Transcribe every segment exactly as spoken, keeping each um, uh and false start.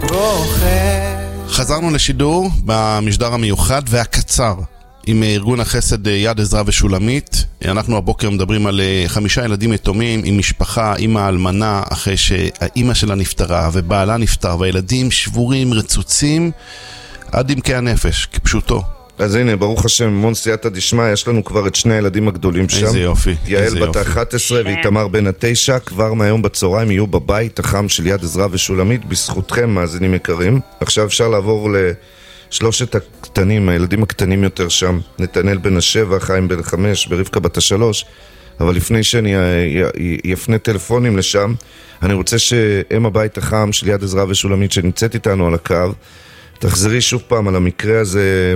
חזרנו לשידור במשדר המיוחד והקצר עם ארגון החסד יד עזרא ושולמית. אנחנו הבוקר מדברים על חמישה ילדים יתומים עם משפחה, אמא אלמנה אחרי שהאמא שלה נפטרה ובעלה נפטר, והילדים שבורים, רצוצים עד עמקי הנפש, כפשוטו. אז הנה, ברוך השם, מון סייעתא דשמיא, יש לנו כבר את שני הילדים הגדולים שם. איזה יופי. יעל בת ה-אחת עשרה ואיתמר בן התשע, כבר מהיום בצהריים יהיו בבית החם של יד עזרא ושולמית, בזכותכם, מאזינים יקרים. עכשיו אפשר לעבור לשלושת הקטנים, הילדים הקטנים יותר שם, נתנאל בן השבע, חיים בן החמש, ברבקה בת השלוש, אבל לפני שאני יפנה טלפונים לשם, אני רוצה שהם הבית החם של יד עזרא ושולמית שנמצאת איתנו על הקו, תחזרי שוב פעם על המקרה הזה,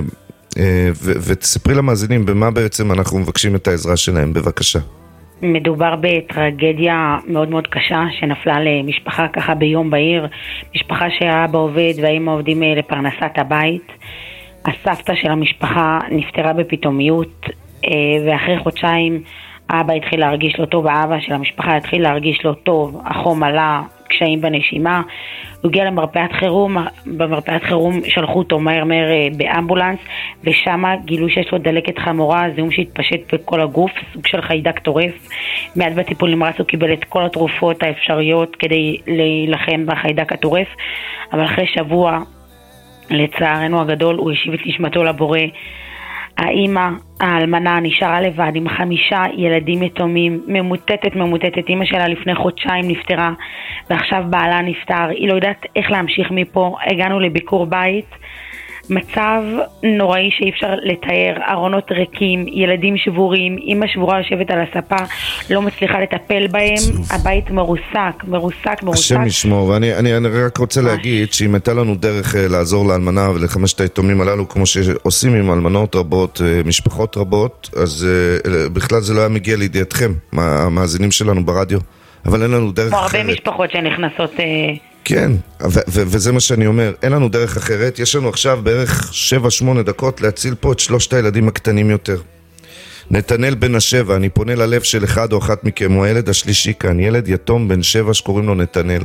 ו- ותספרי למאזינים במה בעצם אנחנו מבקשים את העזרה שלהם, בבקשה. מדובר בטרגדיה מאוד מאוד קשה שנפלה למשפחה ככה ביום בהיר, משפחה שהאבא עובד והאמא עובדים לפרנסת הבית. הסבתא של המשפחה נפטרה בפתאומיות, ואחרי חודשיים האבא התחיל להרגיש לא טוב, האבא של המשפחה התחיל להרגיש לא טוב, החום עלה, קשיים בנשימה, הוא הגיע למרפאת חירום, במרפאת חירום שלחו אותו מהר מהר באמבולנס, ושם גילו שיש לו דלקת חמורה, זיהום שהתפשט בכל הגוף, סוג של חיידק טורף. מיד בטיפול נמרץ הוא קיבל את כל התרופות האפשריות כדי להילחם בחיידק הטורף, אבל אחרי שבוע, לצערנו הגדול, הוא השיב את נשמתו לבורא. האמא, האלמנה, נשארה לבד עם חמישה ילדים יתומים, ממוטטת, ממוטטת. אמא שלה לפני חודשיים נפטרה, ועכשיו בעלה נפטר. היא לא יודעת איך להמשיך מפה. הגענו לביקור בית, מצב נוראי שאי אפשר לתאר, ארונות ריקים, ילדים שבורים, אמא שבורה יושבת על הספה, לא מצליחה לטפל בהם, הבית מרוסק, מרוסק, מרוסק. השם ישמור, ואני אני, אני רק רוצה להגיד שאם הייתה לנו דרך לעזור לאלמנה ולחמשת היתומים הללו, כמו שעושים עם אלמנות רבות, משפחות רבות, אז בכלל זה לא היה מגיע לידיעתכם, המאזינים שלנו ברדיו, אבל אין לנו דרך אחרת. כמו הרבה משפחות שנכנסות... כן, ו- ו- וזה מה שאני אומר, אין לנו דרך אחרת. יש לנו עכשיו בערך שבע שמונה דקות להציל פה את שלושת הילדים הקטנים יותר. נתנאל בן השבע, אני פונה ללב של אחד או אחת מכם, הוא הילד השלישי כאן, ילד יתום בן שבע שקוראים לו נתנאל,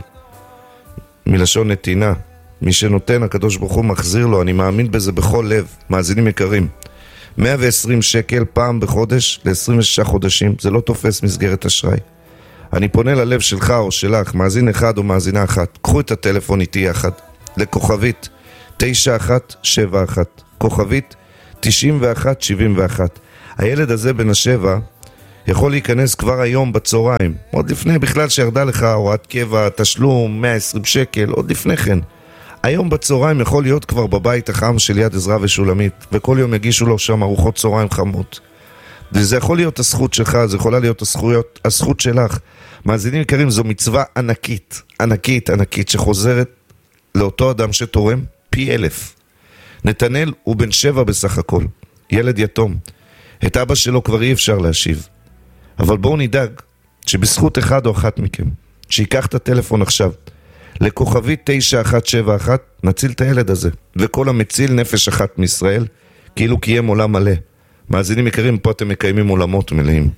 מלשון נתינה. מי שנותן, הקדוש ברוך הוא מחזיר לו, אני מאמין בזה בכל לב. מאזינים יקרים, מאה ועשרים שקל פעם בחודש ל-עשרים ושש חודשים, זה לא תופס מסגרת אשראי. אני פונה ללב שלך או שלך, מאזין אחד או מאזינה אחת, קחו את הטלפון איתי יחד, לכוכבית תשע אחת שבע אחת, כוכבית תשעים ואחת שבעים ואחת. הילד הזה בן השבע יכול להיכנס כבר היום בצהריים, עוד לפני בכלל שירדה לך הוראת קבע, תשלום מאה ועשרים שקל, עוד לפני כן. היום בצהריים יכול להיות כבר בבית החם של יד עזרא ושולמית, וכל יום יגישו לו שם ארוחות צהריים חמות. וזה יכול להיות הזכות שלך, זה יכולה להיות הזכויות, הזכות שלך. מאזינים יקרים, זו מצווה ענקית, ענקית, ענקית, שחוזרת לאותו אדם שתורם פי אלף. נתנאל הוא בן שבע בסך הכל, ילד יתום. את אבא שלו כבר אי אפשר להשיב. אבל בואו נדאג שבזכות אחד או אחת מכם, שיקח את הטלפון עכשיו, לכוכבית תשע אחת שבע אחת, נציל את הילד הזה. וכל המציל נפש אחת מישראל, כאילו קיים עולם מלא. מאזינים יקרים, פה אתם מקיימים עולמות מלאים.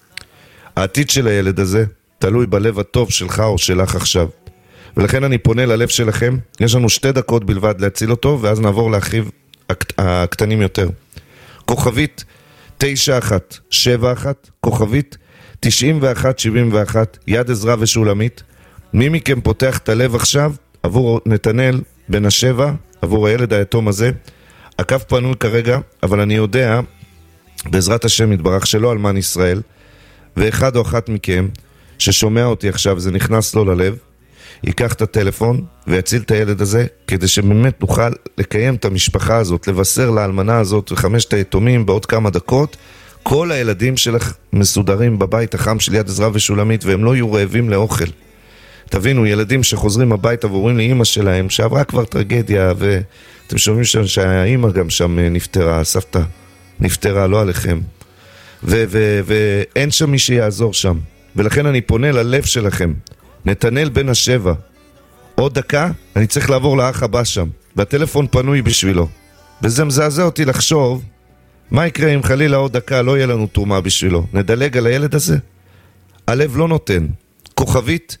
העתיד של הילד הזה תלוי בלב הטוב שלך או שלך עכשיו. ולכן אני פונה ללב שלכם, יש לנו שתי דקות בלבד להציל אותו, ואז נעבור לאחיו הקטנים יותר. כוכבית תשע אחת שבע אחת, כוכבית תשעים ואחת שבעים ואחת, יד עזרא ושולמית. מי מכם פותח את הלב עכשיו עבור נתנאל בן השבע, עבור הילד היתום הזה? הקו פנוי כרגע, אבל אני יודע בעזרת השם יתברך שלא אלמן ישראל, ואחד או אחת מכם ששומע אותי עכשיו, זה נכנס לו ללב, ייקח את הטלפון ויציל את הילד הזה, כדי שבאמת נוכל לקיים את המשפחה הזאת, לבשר לאלמנה הזאת וחמשת היתומים בעוד כמה דקות, כל הילדים שלך מסודרים בבית החם של יד עזרא ושולמית, והם לא יהיו רעבים לאוכל. תבינו, ילדים שחוזרים הביתה ואומרים לאמא שלהם שעברה כבר טרגדיה, ואתם שומעים שם שהאמא גם שם נפטרה, הסבתא נפטרה, לא עליכם, ו- ו- ואין שם מי שיעזור שם. ולכן אני פונה ללב שלכם, נתנאל בן השבע, עוד דקה אני צריך לעבור לאח הבא שם, והטלפון פנוי בשבילו. וזה מזעזע אותי לחשוב מה יקרה אם חלילה עוד דקה לא יהיה לנו תרומה בשבילו. נדלג על הילד הזה? הלב לא נותן. כוכבית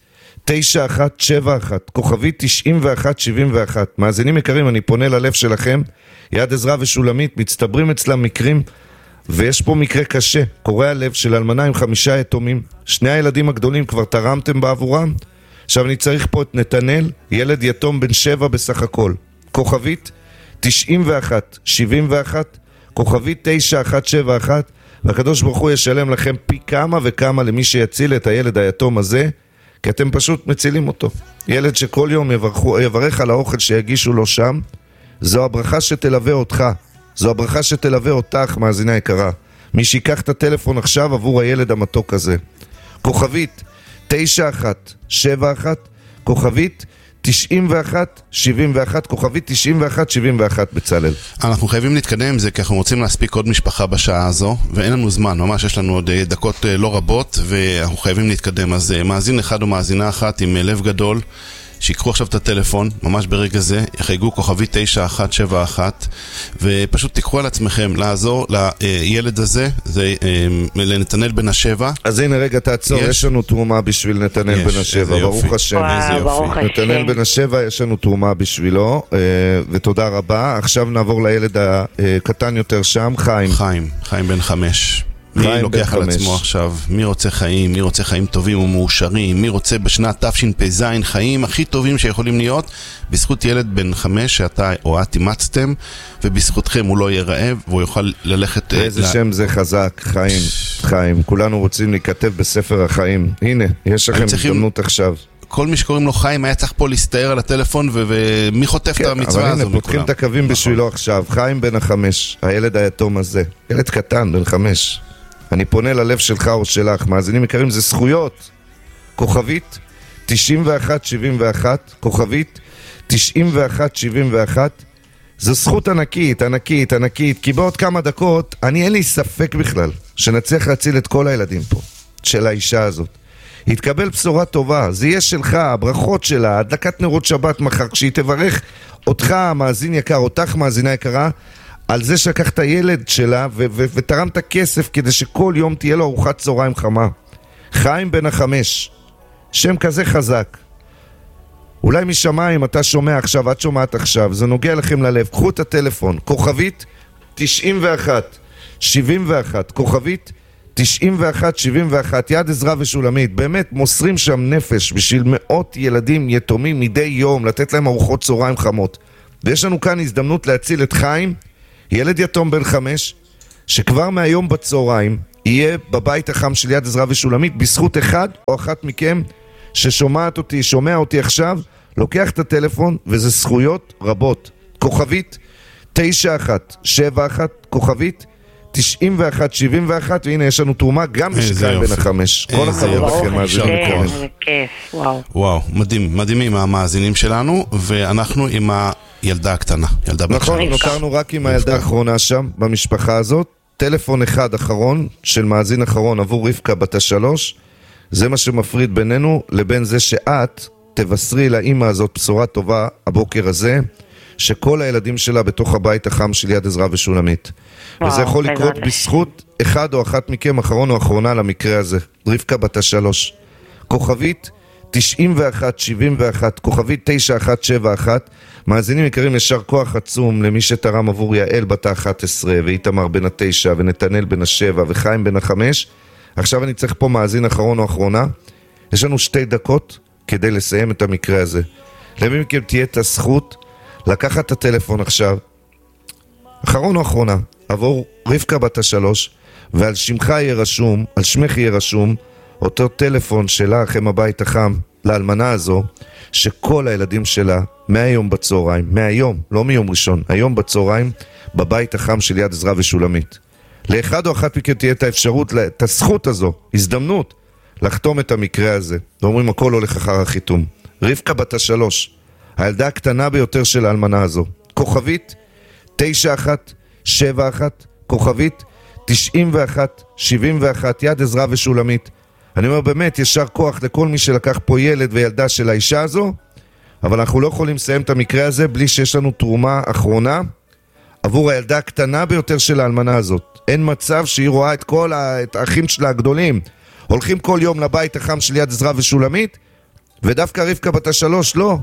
תשע אחת שבע אחת, כוכבית תשעים ואחת שבעים ואחת. מאזינים יקרים, אני פונה ללב שלכם, יד עזרא ושולמית, מצטברים אצלם מקרים, ויש פה מקרה קשה, קורא הלב של אלמנה עם חמישה יתומים, שני הילדים הגדולים כבר תרמתם בעבורם, עכשיו אני צריך פה את נתנאל, ילד יתום בן שבע בסך הכל, כוכבית תשעים ואחת שבעים ואחת, כוכבית תשע אחת שבע אחת, והקדוש ברוך הוא ישלם לכם פי כמה וכמה למי שיציל את הילד היתום הזה, כי אתם פשוט מצילים אותו. ילד שכל יום יברכו, יברך על האוכל שיגישו לו שם, זו הברכה שתלווה אותך, זו הברכה שתלווה אותך, מאזינה יקרה. מי שיקח את הטלפון עכשיו עבור הילד המתוק הזה. כוכבית תשע אחת שבע אחת, כוכבית תשעים ואחת שבעים ואחת, כוכבית תשעים ואחת שבעים ואחת בצלאל. אנחנו חייבים להתקדם עם זה, כי אנחנו רוצים להספיק עוד משפחה בשעה הזו, ואין לנו זמן, ממש יש לנו עוד דקות לא רבות, ואנחנו חייבים להתקדם. אז מאזין אחד או מאזינה אחת עם לב גדול, שיקחו עכשיו את הטלפון, ממש ברגע זה, יחייגו כוכבית תשע אחת שבע אחת, ופשוט תיקחו על עצמכם לעזור לילד הזה, זה לנתנאל בן השבע. אז הנה רגע תעצור, יש לנו תרומה בשביל נתנאל בן השבע, ברוך השם. נתנאל בן השבע, יש לנו תרומה בשבילו, ותודה רבה. עכשיו נעבור לילד הקטן יותר שם, חיים. חיים, חיים בן חמש. מי לוקח על עצמו עכשיו? מי רוצה חיים? מי רוצה חיים טובים ומאושרים? מי רוצה בשנת תשפ"ז חיים הכי טובים שיכולים להיות? בזכות ילד בן חמש שאתה או את אימצתם, ובזכותכם הוא לא יהיה רעב והוא יוכל ללכת... איזה לה... שם זה חזק, חיים, חיים. כולנו רוצים להיכתב בספר החיים. הנה, יש לכם צריכים... הזדמנות עכשיו. כל מי שקוראים לו חיים היה צריך פה להסתער על הטלפון, ו- ומי חוטף כן, את המצווה הזו? אבל הנה, פותחים את הקווים נכון. בשבילו עכשיו. חיים בן החמש, הילד היתום הזה. ילד קטן, בן חמש. אני פונה ללב שלך או שלך, מאזינים יקרים, זה זכויות. כוכבית תשעים ואחת שבעים ואחת, כוכבית תשעים ואחת שבעים ואחת, זו זכות ענקית, ענקית, ענקית, כי בעוד כמה דקות, אני אין לי ספק בכלל, שנצליח להציל את כל הילדים פה, של האישה הזאת. יתקבל בשורה טובה, זה יהיה שלך, הברכות שלה, הדלקת נרות שבת מחר, כשהיא תברך אותך, מאזין יקר, אותך מאזינה יקרה, על זה שלקחת ילד שלה ו- ו- ותרמת כסף כדי שכל יום תהיה לו ארוחת צהריים חמה. חיים בן החמש, שם כזה חזק. אולי משמיים אתה שומע עכשיו, את שומעת עכשיו, זה נוגע לכם ללב. קחו את הטלפון, כוכבית תשעים ואחת שבעים ואחת, כוכבית תשעים ואחת שבעים ואחת, יד עזרא ושולמית, באמת מוסרים שם נפש בשביל מאות ילדים יתומים מדי יום, לתת להם ארוחות צהריים חמות. ויש לנו כאן הזדמנות להציל את חיים, ילד יתום בן חמש, שכבר מהיום בצהריים יהיה בבית החם של יד עזרא ושולמית, בזכות אחד או אחת מכם ששומעת אותי, שומע אותי עכשיו, לוקח את הטלפון, וזה זכויות רבות. כוכבית תשע אחת שבע אחת, כוכבית תשעים ואחת שבעים ואחת, והנה יש לנו תרומה גם בשקיים בן החמש. כל הכבוד לכם, מאזינים יקרים. איזה כיף, וואו. וואו, מדהים, מדהימים המאזינים שלנו, ואנחנו עם הילדה הקטנה, ילדה בת נכון, נותרנו רק עם הילדה האחרונה שם, במשפחה הזאת. טלפון אחד אחרון, של מאזין אחרון עבור רבקה בת השלוש, זה מה שמפריד בינינו לבין זה שאת תבשרי לאמא הזאת בשורה טובה הבוקר הזה, שכל הילדים שלה בתוך הבית החם של יד עזרא ושולמית. וואו, וזה יכול לקרות בזכות אחד או אחת מכם, אחרון או אחרונה למקרה הזה. רבקה בת השלוש. כוכבית תשעים ואחת שבעים ואחת, כוכבית תשע אחת שבע אחת. מאזינים יקרים, ישר כוח עצום למי שתרם עבור יעל בת ה-אחת עשרה, ואיתמר בן התשע, ונתנאל בן השבע, וחיים בן החמש. עכשיו אני צריך פה מאזין אחרון או אחרונה. יש לנו שתי דקות כדי לסיים את המקרה הזה. למי מכם תהיה את הזכות לקחת את הטלפון עכשיו, אחרון או אחרונה, עבור רבקה בת השלוש, ועל שמך יהיה רשום, על שמך יהיה רשום, אותו טלפון שלך עם הבית החם לאלמנה הזו, שכל הילדים שלה מהיום בצהריים, מהיום, לא מיום ראשון, היום בצהריים, בבית החם של יד עזרא ושולמית. לאחד או אחת מכם תהיה את האפשרות, את הזכות הזו, הזדמנות, לחתום את המקרה הזה. ואומרים, הכל הולך אחר החיתום. רבקה בת השלוש, הילדה הקטנה ביותר של האלמנה הזו. כוכבית תשע אחת שבע אחת, כוכבית תשעים ואחת שבעים ואחת, יד עזרא ושולמית. אני אומר באמת, ישר כוח לכל מי שלקח פה ילד וילדה של האישה הזו, אבל אנחנו לא יכולים לסיים את המקרה הזה בלי שיש לנו תרומה אחרונה עבור הילדה הקטנה ביותר של האלמנה הזאת. אין מצב שהיא רואה את כל ה... את האחים שלה הגדולים הולכים כל יום לבית החם של יד עזרא ושולמית, ודווקא רבקה בת השלוש, לא.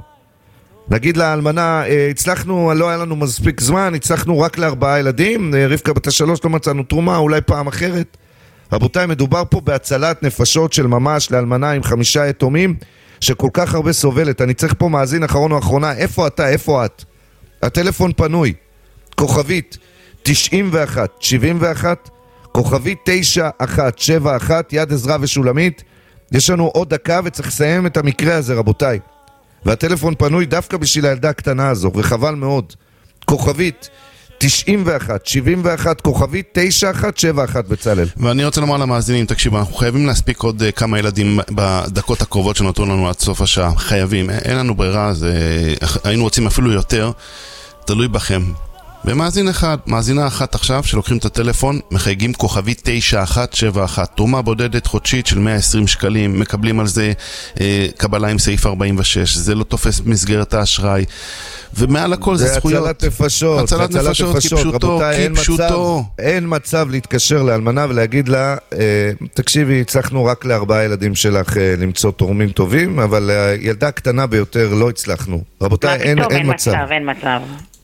נגיד לאלמנה, הצלחנו, לא היה לנו מספיק זמן, הצלחנו רק לארבעה ילדים, רבקה בת השלוש לא מצאנו תרומה, אולי פעם אחרת. רבותיי, מדובר פה בהצלת נפשות של ממש לאלמנה עם חמישה יתומים, שכל כך הרבה סובלת. אני צריך פה מאזין אחרון או אחרונה, איפה אתה, איפה את? הטלפון פנוי, כוכבית תשעים ואחת שבעים ואחת, כוכבית תשע אחת שבע אחת, יד עזרא ושולמית. יש לנו עוד דקה וצריך לסיים את המקרה הזה, רבותיי. והטלפון פנוי דווקא בשביל הילדה הקטנה הזו, וחבל מאוד. כוכבית תשעים ואחת שבעים ואחת, כוכבית תשע אחת שבע אחת, בצלאל. ואני רוצה לומר למאזינים, תקשיבו, אנחנו חייבים להספיק עוד כמה ילדים בדקות הקרובות שנותרו לנו עד סוף השעה. חייבים, אין לנו ברירה, זה... היינו רוצים אפילו יותר, תלוי בכם. ומאזין אחד, מאזינה אחת עכשיו שלוקחים את הטלפון, מחייגים כוכבית תשע אחת שבע אחת, תרומה בודדת חודשית של מאה ועשרים שקלים, מקבלים על זה אה, קבלה עם סעיף ארבעים ושש, זה לא תופס מסגרת האשראי, ומעל הכל זה, זה זכויות. הצלת נפשות, הצלת נפשות, כי פשוטו, כי פשוטו. אין מצב להתקשר לאלמנה ולהגיד לה, אה, תקשיבי, הצלחנו רק לארבעה ילדים שלך אה, למצוא תורמים טובים, אבל הילדה הקטנה ביותר לא הצלחנו. רבותיי, אין, אין, אין מצב. אין מצב.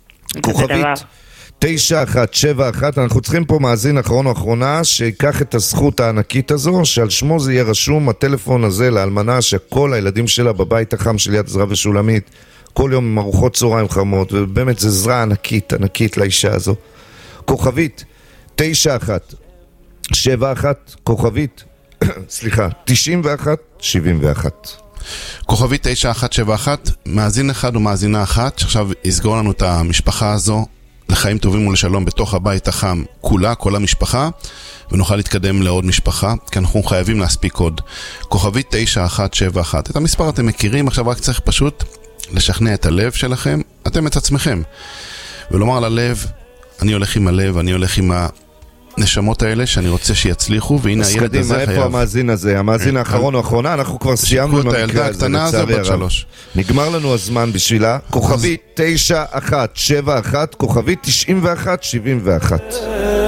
כוכבית תשע אחת שבע אחת, אנחנו צריכים פה מאזין אחרון או אחרונה שיקח את הזכות הענקית הזו, שעל שמו זה יהיה רשום הטלפון הזה לאלמנה, שכל הילדים שלה בבית החם של יד עזרא ושולמית, כל יום עם ארוחות צהריים חמות, ובאמת זה זרע ענקית, ענקית לאישה הזו. כוכבית תשע אחת שבע אחת, כוכבית סליחה, תשעים ואחת שבעים ואחת, כוכבית תשע אחת שבע אחת, מאזין אחד ומאזינה אחת שעכשיו יסגור לנו את המשפחה הזו לחיים טובים ולשלום בתוך הבית החם כולה, כל המשפחה, ונוכל להתקדם לעוד משפחה, כי אנחנו חייבים להספיק עוד. כוכבית תשע אחת שבע אחת, את המספר אתם מכירים, עכשיו רק צריך פשוט לשכנע את הלב שלכם, אתם את עצמכם, ולומר ללב, אני הולך עם הלב, אני הולך עם הנשמות האלה שאני רוצה שיצליחו, והנה הילד הזה חייב. איפה המאזין הזה? המאזין האחרון או האחרונה, אנחנו כבר סיימנו עם המקרה הזה, לצערי הרב. נגמר לנו הזמן בשבילה. כוכבית תשע אחת שבע אחת, כוכבית תשעים ואחת שבעים ואחת.